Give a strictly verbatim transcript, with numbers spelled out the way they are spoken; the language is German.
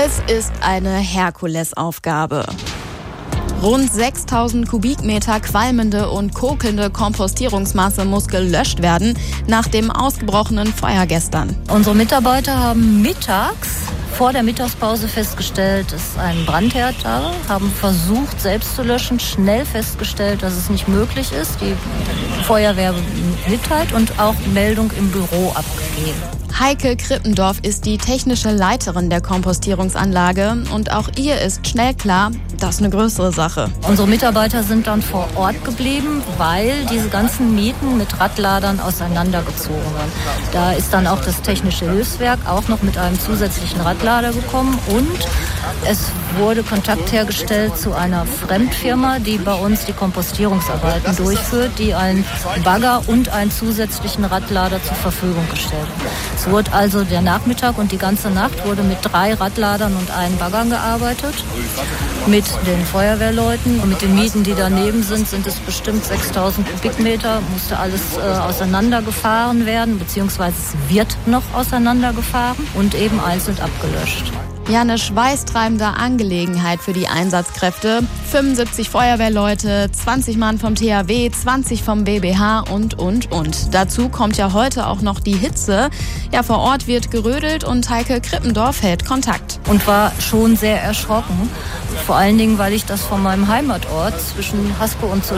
Es ist eine Herkulesaufgabe. Rund sechstausend Kubikmeter qualmende und kokelnde Kompostierungsmasse muss gelöscht werden nach dem ausgebrochenen Feuer gestern. Unsere Mitarbeiter haben mittags vor der Mittagspause festgestellt, es ist ein Brandherd da, haben versucht selbst zu löschen, schnell festgestellt, dass es nicht möglich ist. Die Feuerwehr mitteilt und auch Meldung im Büro abgegeben. Heike Krippendorf ist die technische Leiterin der Kompostierungsanlage und auch ihr ist schnell klar, das ist eine größere Sache. Unsere Mitarbeiter sind dann vor Ort geblieben, weil diese ganzen Mieten mit Radladern auseinandergezogen werden. Da ist dann auch das technische Hilfswerk auch noch mit einem zusätzlichen Radlader gekommen und es wurde Kontakt hergestellt zu einer Fremdfirma, die bei uns die Kompostierungsarbeiten durchführt, die einen Bagger und einen zusätzlichen Radlader zur Verfügung gestellt hat. Es wurde also der Nachmittag und die ganze Nacht wurde mit drei Radladern und einem Bagger gearbeitet. Mit den Feuerwehrleuten und mit den Mieten, die daneben sind, sind es bestimmt sechstausend Kubikmeter. Musste alles äh, auseinandergefahren werden, beziehungsweise es wird noch auseinandergefahren und eben einzeln abgelöscht. Ja, eine schweißtreibende Angelegenheit für die Einsatzkräfte. fünfundsiebzig Feuerwehrleute, zwanzig Mann vom T H W, zwanzig vom B B H und, und, und. Dazu kommt ja heute auch noch die Hitze. Ja, vor Ort wird gerödelt und Heike Krippendorf hält Kontakt. Und war schon sehr erschrocken. Vor allen Dingen, weil ich das von meinem Heimatort zwischen Haspel und